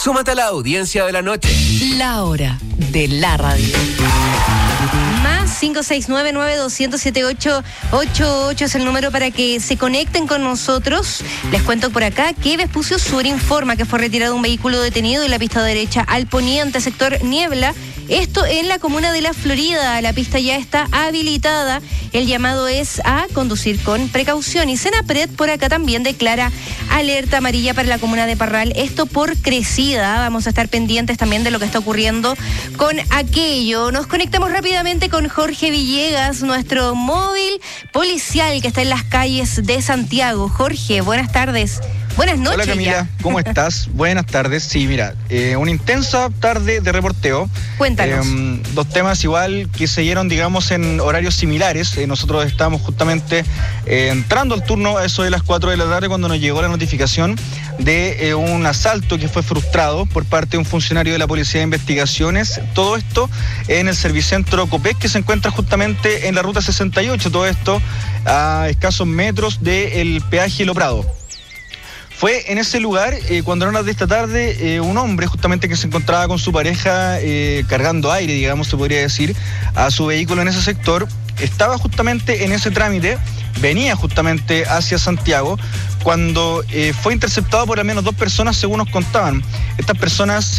Súmate a la audiencia de la noche. La hora de la radio. Más 569-9207-888 es el número para que se conecten con nosotros. Les cuento por acá que Vespucio Sur informa que fue retirado un vehículo detenido en la pista derecha al poniente, sector Niebla. Esto en la comuna de La Florida. La pista ya está habilitada. El llamado es a conducir con precaución. Y Senapred por acá también declara alerta amarilla para la comuna de Parral. Esto por crecida. Vamos a estar pendientes también de lo que está ocurriendo con aquello. Nos conectamos rápidamente con Jorge Villegas, nuestro móvil policial que está en las calles de Santiago. Jorge, buenas tardes. Buenas noches. Hola Camila, ya. ¿Cómo estás? Buenas tardes. Sí, mira, una intensa tarde de reporteo. Cuéntanos. Dos temas igual que se dieron, digamos, en horarios similares. Nosotros estábamos justamente entrando al turno a eso de las 4 de la tarde cuando nos llegó la notificación de un asalto que fue frustrado por parte de un funcionario de la Policía de Investigaciones. Todo esto en el Servicentro Copec, que se encuentra justamente en la Ruta 68. Todo esto a escasos metros del peaje Lo Prado. Fue en ese lugar, cuando eran las de esta tarde, un hombre justamente que se encontraba con su pareja cargando aire, digamos, se podría decir, a su vehículo en ese sector. Estaba justamente en ese trámite, venía justamente hacia Santiago, cuando fue interceptado por al menos 2 personas, según nos contaban. Estas personas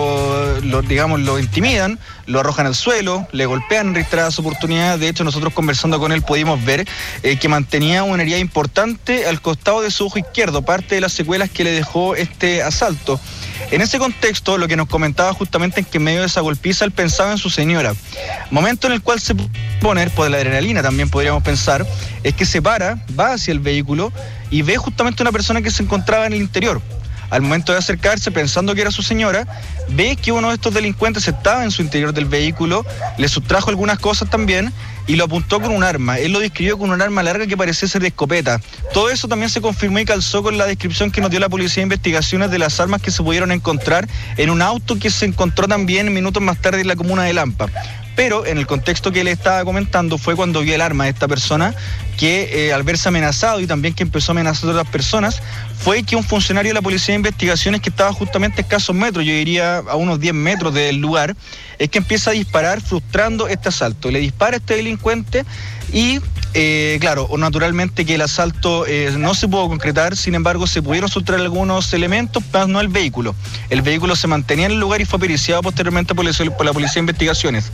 lo intimidan, lo arrojan al suelo, le golpean en reiteradas oportunidades. De hecho, nosotros conversando con él pudimos ver que mantenía una herida importante al costado de su ojo izquierdo, parte de las secuelas que le dejó este asalto. En ese contexto, lo que nos comentaba justamente es que en medio de esa golpiza él pensaba en su señora. Momento en el cual se pone, por la adrenalina también podríamos pensar, es que se para, va hacia el vehículo y ve justamente una persona que se encontraba en el interior. Al momento de acercarse, pensando que era su señora, ve que uno de estos delincuentes estaba en su interior del vehículo, le sustrajo algunas cosas también y lo apuntó con un arma. Él lo describió con un arma larga que parecía ser de escopeta. Todo eso también se confirmó y calzó con la descripción que nos dio la Policía de Investigaciones de las armas que se pudieron encontrar en un auto que se encontró también minutos más tarde en la comuna de Lampa. Pero en el contexto que le estaba comentando fue cuando vio el arma de esta persona que al verse amenazado y también que empezó a amenazar a otras personas, fue que un funcionario de la Policía de Investigaciones que estaba justamente a escasos metros, yo diría a unos 10 metros del lugar, es que empieza a disparar frustrando este asalto. Le dispara a este delincuente y claro, naturalmente que el asalto no se pudo concretar, sin embargo se pudieron sustraer algunos elementos, pero no el vehículo. El vehículo se mantenía en el lugar y fue periciado posteriormente por la Policía de Investigaciones.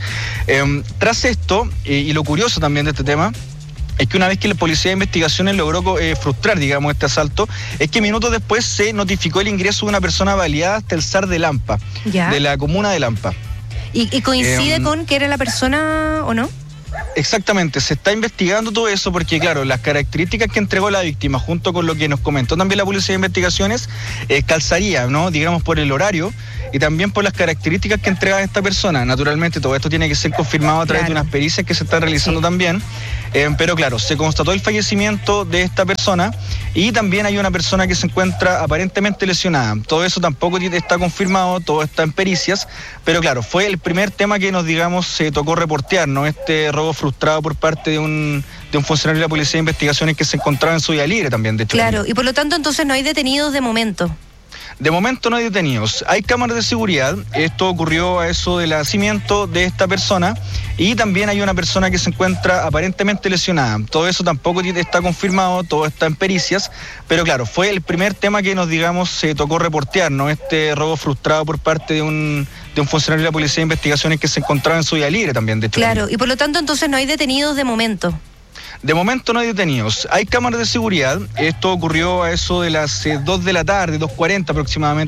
Tras esto, y lo curioso también de este tema, es que una vez que la Policía de Investigaciones logró frustrar, digamos, este asalto, es que minutos después se notificó el ingreso de una persona baleada hasta el SAR de Lampa, de la comuna de Lampa. ¿Y coincide con que era la persona o no? Exactamente, se está investigando todo eso porque, claro, las características que entregó la víctima junto con lo que nos comentó también la Policía de Investigaciones calzaría, ¿no? Digamos, por el horario y también por las características que entrega esta persona. Naturalmente todo esto tiene que ser confirmado a través de unas pericias que se están realizando también, pero claro, se constató el fallecimiento de esta persona y también hay una persona que se encuentra aparentemente lesionada. Todo eso tampoco está confirmado, todo está en pericias, pero claro, fue el primer tema que nos, digamos, se tocó reportear, ¿no? Este robo frustrado por parte de un funcionario de la Policía de Investigaciones que se encontraba en su vía libre también, de hecho. Claro, y por lo tanto entonces no hay detenidos de momento. De momento no hay detenidos. Hay cámaras de seguridad. Esto ocurrió a eso del nacimiento de esta persona y también hay una persona que se encuentra aparentemente lesionada. Todo eso tampoco está confirmado, todo está en pericias, pero claro, fue el primer tema que nos, digamos, se tocó reportear, ¿no? Este robo frustrado por parte de un funcionario de la Policía de Investigaciones que se encontraba en su vía libre también, de hecho. Claro, y por lo tanto entonces no hay detenidos de momento. De momento no hay detenidos. Hay cámaras de seguridad. Esto ocurrió a eso de las 2 de la tarde, 2:40 aproximadamente.